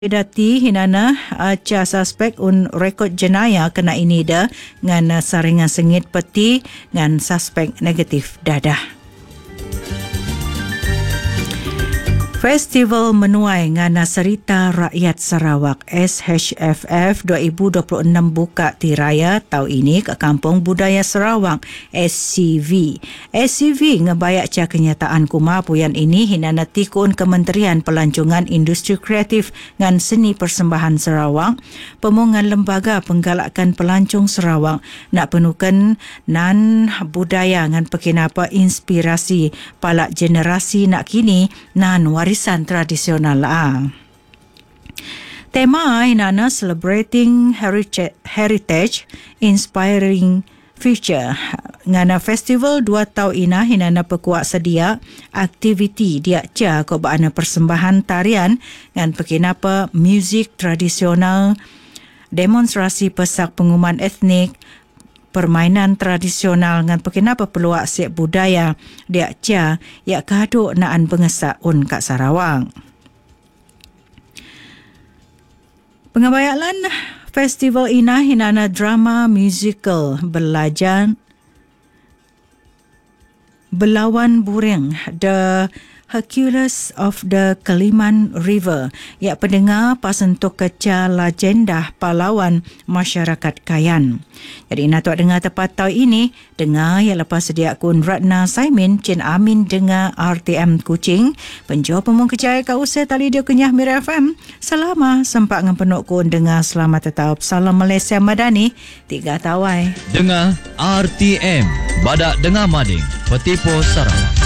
Dati hinana ca suspek rekod jenayah kena ini dah dengan saringan sengit peti dengan suspek negatif dadah. Festival Menuai Ngana Serita Rakyat Sarawak SHFF 2026 buka tiraya tahun ini ke Kampung Budaya Sarawak SCV. SCV ngebayak ca kenyataan kumapuyan ini hinana tikun Kementerian Pelancongan Industri Kreatif ngan Seni Persembahan Sarawak, pemungan lembaga penggalakan pelancong Sarawak nak penukan nan budaya ngan pekinapa inspirasi palak generasi nak kini nan warisan tradisional Tema inana Celebrating Heritage Inspiring Future. Ngana festival 2 tahun ina hinana pekuak sedia aktiviti dia ca ko baana persembahan tarian ngan pekinapa muzik tradisional, demonstrasi pesak pengumuman etnik, permainan tradisional ngan pekinapa peluak siap budaya dia ca ya kaduk naan pengesak un kat Sarawak. Pengabayalan festival ina hinana drama musical Belawan Buring, The Hercules of the Kaliman River, ya pendengar pasentuk keca legenda pahlawan masyarakat Kayan. Jadi nak dengar tepat tahun ini, dengar yang lepas sedia kun Ratna Saimin, Cin Amin dengar RTM Kuching, penjual pemung kejaya ka usai tali dia kenyah Mira FM. Selama sempat dengan penuk kun dengar selamat tetap. Salam Malaysia Madani, 3 tawai. Dengar RTM, badak dengar mading, Petipo Sarawak.